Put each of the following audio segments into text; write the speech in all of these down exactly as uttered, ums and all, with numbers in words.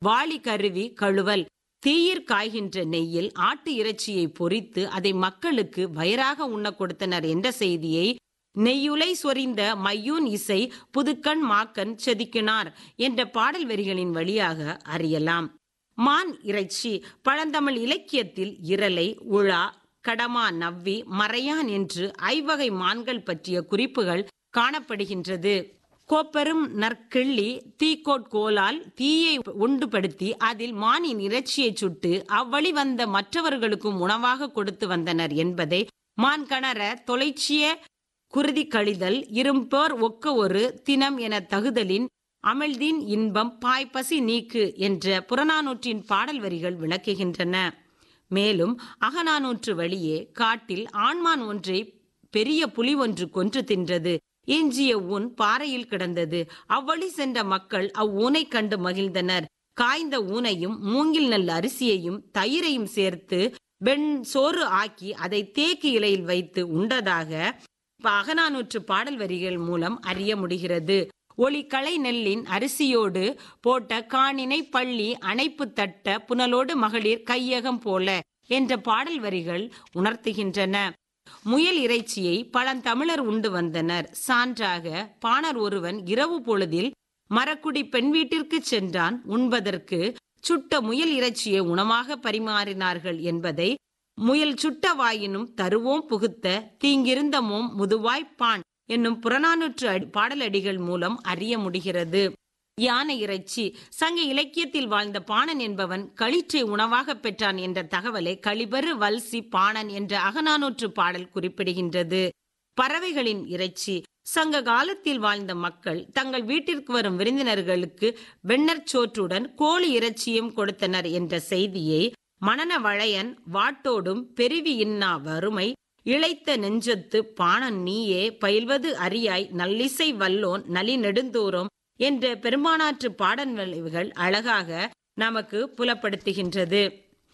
வாளி கருவி கழுவல். தீயிற் காய்கின்ற நெய்யில் ஆட்டு இறைச்சியை பொரித்து அதை மக்களுக்கு வயிறாக உண்ண கொடுத்தனர் என்ற செய்தியை நெய்யுலை சொரிந்த மையூன் இசை புதுக்கண் மாக்கன் செதுக்கினார் என்ற பாடல் வரிகளின் வழியாக அறியலாம். மான் இறைச்சி. பழந்தமிழ் இலக்கியத்தில் இரலை, உழா, கடமா, நவ்வி, மறையான் என்று ஐவகை மான்கள் பற்றிய குறிப்புகள் காணப்படுகின்றது. கோப்பெரும் நற்கிள்ளி தீக்கோட்கோலால் தீயை உண்டுபடுத்தி அதில் மானின் இறைச்சியை சுட்டு அவ்வழி வந்த மற்றவர்களுக்கும் உணவாக கொடுத்து வந்தனர் என்பதை மான் கணர தொலைச்சிய குருதி கழிதல் இரும்போர் ஒக்க ஒரு தினம் என தகுதலின் அமிழ்தின் இன்பம் பாய்பசி நீக்கு என்ற புறநானூற்றின் பாடல் வரிகள் விளக்குகின்றன. மேலும் அகநானூற்று வழியே காட்டில் ஆண்மான் ஒன்றை பெரிய புலி ஒன்று கொன்று தின்றது. எஞ்சிய ஊன் பாறையில் கிடந்தது. அவ்வழி சென்ற மக்கள் அவ்வூனை கண்டு மகிழ்ந்தனர். காய்ந்த ஊனையும் மூங்கில் நெல் அரிசியையும் தயிரையும் சேர்த்து வெண் சோறு ஆக்கி அதை தேக்கு இலையில் வைத்து உண்டதாக அகநானூற்று பாடல் வரிகள் மூலம் அறிய முடிகிறது. ஒளி களை நெல்லின் அரிசியோடு போட்ட காணினை பள்ளி அணைப்பு தட்ட புனலோடு மகளிர் கையகம் போல என்ற பாடல் வரிகள் உணர்த்துகின்றன. முயல் இறைச்சியை பழந்தமிழர் உண்டு வந்தனர். சான்றாக பாணர் ஒருவன் இரவு பொழுதில் மரக்குடி பெண் வீட்டிற்கு சென்றான். உண்பதற்கு சுட்ட முயல் இறைச்சியை உணவாக பரிமாறினார்கள் என்பதை முயல் சுட்ட வாயினும் தருவோம் புகுத்த தீங்கிருந்தமோம் முதுவாய்ப்பான் என்னும் புறநானூற்று பாடலடிகள் மூலம் அறிய முடிகிறது. யானை இறைச்சி. சங்க இலக்கியத்தில் வாழ்ந்த பாணன் என்பவன் களிற்றை உணவாக பெற்றான் என்ற தகவலை களிபெரு வல்சி பாணன் என்ற அகநானூற்று பாடல் குறிப்பிடுகின்றது. பறவைகளின் இறைச்சி. சங்க காலத்தில் வாழ்ந்த மக்கள் தங்கள் வீட்டிற்கு வரும் விருந்தினர்களுக்கு வெண்ணற் சோற்றுடன் கோழி இறைச்சியும் கொடுத்தனர் என்ற செய்தியை மணன வளையன் வாட்டோடும் பெருவி இன்னா வறுமை இழைத்த நெஞ்சத்து பாணன் நீயே பயில்வது அறியாய் நல்லிசை வல்லோன் நலி நெடுந்தூரம் என்ற பெரும்பானாற்று பாடல்கள் அழகாக நமக்கு புலப்படுத்துகின்றது.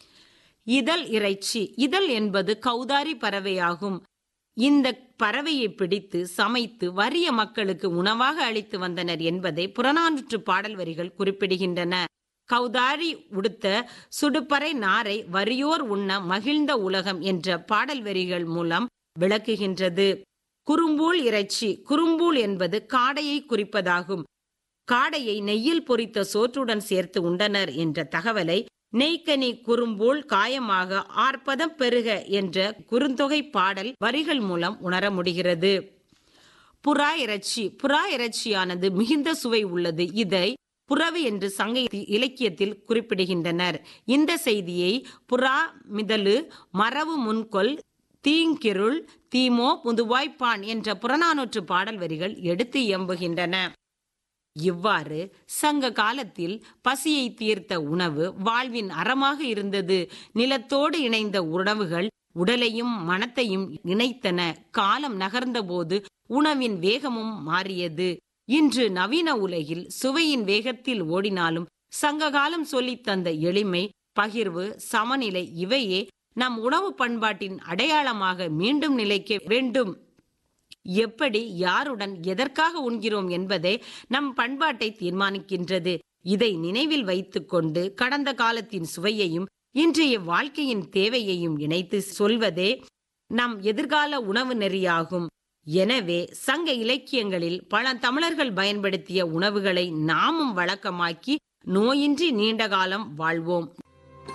இதழ் இறைச்சி. இதழ் என்பது கௌதாரி பறவையாகும். இந்த பறவையை பிடித்து சமைத்து வறிய மக்களுக்கு உணவாக அளித்து வந்தனர் என்பதை புறநானூற்று பாடல் வரிகள் குறிப்பிடுகின்றன. கௌதாரி உடுத்த சுடுப்பறை நாரை வறியோர் உண்ண மகிழ்ந்த உலகம் என்ற பாடல் வரிகள் மூலம் விளக்குகின்றது. குறும்பூல் இறைச்சி. குறும்பூல் என்பது காடையை குறிப்பதாகும். காடையை நெய்யில் பொரித்த சோற்றுடன் சேர்த்து உண்டனர் என்ற தகவலை நெய்க்கனி குறும்பூல் காயமாக ஆர்ப்பதம் பெருக என்ற குறுந்தொகை பாடல் வரிகள் மூலம் உணர முடிகிறது. புறா இறைச்சி. புறா இறைச்சியானது மிகுந்த சுவை உள்ளது. இதை புறவு என்று சங்க இலக்கியத்தில் குறிப்பிடுகின்றனர். இந்த செய்தியை புறா மிதலு மரவு முன்கொல் தீங்கிருள் தீமோ முதுவாய்ப்பான் என்ற புறநானூற்று பாடல் வரிகள் எடுத்து இயம்புகின்றன. இவ்வாறு சங்க காலத்தில் பசியை தீர்த்த உணவு வாழ்வின் அறமாக இருந்தது. நிலத்தோடு இணைந்த உணவுகள் உடலையும் மனத்தையும் இணைத்தன. காலம் நகர்ந்த போது உணவின் வேகமும் மாறியது. இன்று நவீன உலகில் சுவையின் வேகத்தில் ஓடினாலும் சங்ககாலம் சொல்லித் தந்த எளிமை, பகிர்வு, சமநிலை இவையே நம் உணவு பண்பாட்டின் அடையாளமாக மீண்டும் நிலைக்க வேண்டும். எப்படி, யாருடன், எதற்காக உண்கிறோம் என்பதே நம் பண்பாட்டை தீர்மானிக்கின்றது. இதை நினைவில் வைத்துக் கொண்டு கடந்த காலத்தின் சுவையையும் இன்றைய வாழ்க்கையின் தேவையையும் இணைத்து சொல்வதே நம் எதிர்கால உணவு நெறியாகும். எனவே சங்க இலக்கியங்களில் பல தமிழர்கள் பயன்படுத்திய உணவுகளை நாமும் வழக்கமாக்கி நோயின்றி நீண்ட காலம் வாழ்வோம்.